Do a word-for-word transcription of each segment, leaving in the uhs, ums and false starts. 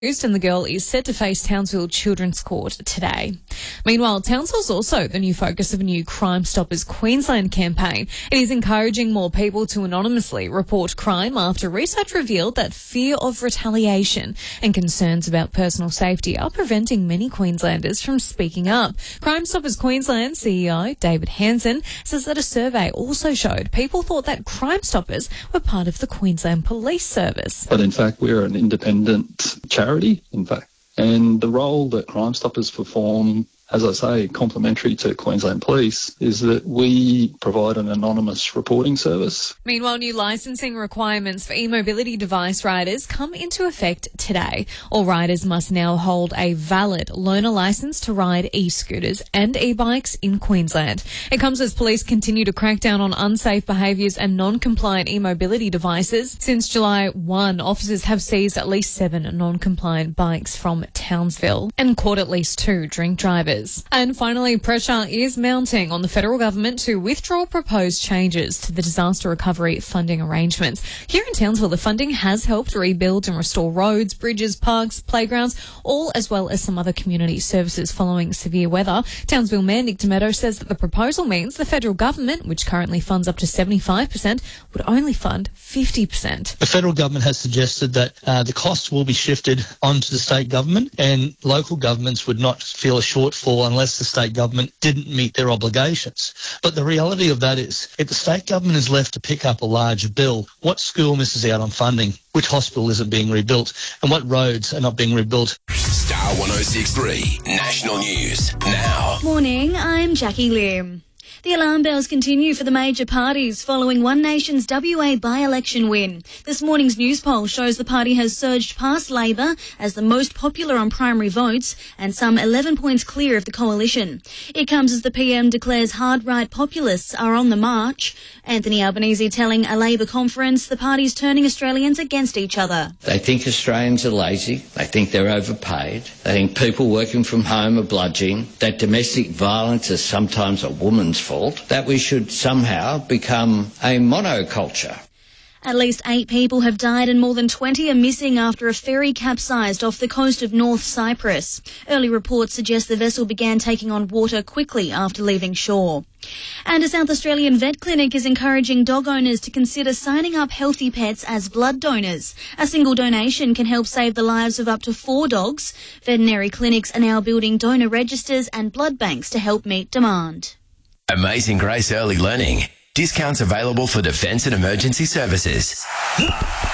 And the girl is set to face Townsville Children's Court today. Meanwhile, Townsville's also the new focus of a new Crime Stoppers Queensland campaign. It is encouraging more people to anonymously report crime after research revealed that fear of retaliation and concerns about personal safety are preventing many Queenslanders from speaking up. Crime Stoppers Queensland C E O David Hansen says that a survey also showed people thought that Crime Stoppers were part of the Queensland Police Service. But in fact, we're an independent charity. In fact, and the role that Crime Stoppers perform, as I say, complementary to Queensland Police, is that we provide an anonymous reporting service. Meanwhile, new licensing requirements for e-mobility device riders come into effect today. All riders must now hold a valid learner licence to ride e-scooters and e-bikes in Queensland. It comes as police continue to crack down on unsafe behaviours and non-compliant e-mobility devices. Since July first, officers have seized at least seven non-compliant bikes from Townsville and caught at least two drink drivers. And finally, pressure is mounting on the federal government to withdraw proposed changes to the disaster recovery funding arrangements. Here in Townsville, the funding has helped rebuild and restore roads, bridges, parks, playgrounds, all as well as some other community services following severe weather. Townsville Mayor Nick Tometto says that the proposal means the federal government, which currently funds up to seventy-five percent, would only fund fifty percent. The federal government has suggested that uh, the costs will be shifted onto the state government, and local governments would not feel a shortfall unless the state government didn't meet their obligations. But the reality of that is, if the state government is left to pick up a large bill, what school misses out on funding? Which hospital isn't being rebuilt? And what roads are not being rebuilt? Star one oh six point three National News now. Morning, I'm Jackie Lim. The alarm bells continue for the major parties following One Nation's W A by-election win. This morning's news poll shows the party has surged past Labor as the most popular on primary votes and some eleven points clear of the coalition. It comes as the P M declares hard-right populists are on the march. Anthony Albanese telling a Labor conference the party's turning Australians against each other. They think Australians are lazy. They think they're overpaid. They think people working from home are bludgeoning. That domestic violence is sometimes a woman's fault. That we should somehow become a monoculture. At least eight people have died and more than twenty are missing after a ferry capsized off the coast of North Cyprus. Early reports suggest the vessel began taking on water quickly after leaving shore. And a South Australian vet clinic is encouraging dog owners to consider signing up healthy pets as blood donors. A single donation can help save the lives of up to four dogs. Veterinary clinics are now building donor registers and blood banks to help meet demand. Amazing Grace Early Learning. Discounts available for defence and emergency services. Star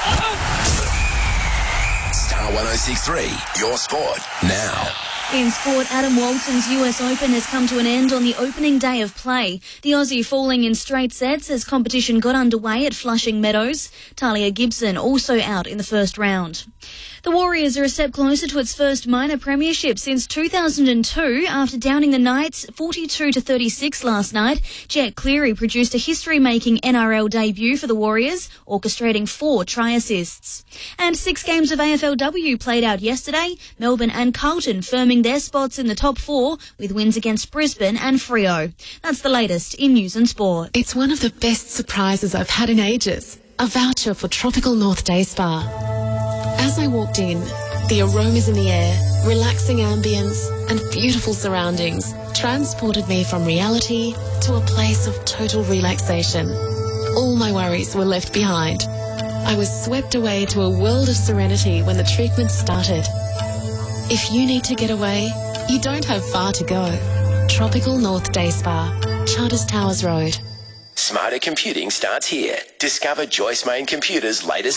one oh six point three, your sport now. In sport, Adam Walton's U S Open has come to an end on the opening day of play. The Aussie falling in straight sets as competition got underway at Flushing Meadows. Talia Gibson also out in the first round. The Warriors are a step closer to its first minor premiership since two thousand two after downing the Knights forty-two to thirty-six last night. Jet Cleary produced a history-making N R L debut for the Warriors, orchestrating four try assists. And six games of A F L W played out yesterday. Melbourne and Carlton firming their spots in the top four with wins against Brisbane and Freo. That's the latest in news and sport. It's one of the best surprises I've had in ages. A voucher for Tropical North Day Spa. As I walked in, the aromas in the air, relaxing ambience and beautiful surroundings transported me from reality to a place of total relaxation. All my worries were left behind. I was swept away to a world of serenity when the treatment started. If you need to get away, you don't have far to go. Tropical North Day Spa, Charters Towers Road. Smarter computing starts here. Discover Joyce Main Computers' latest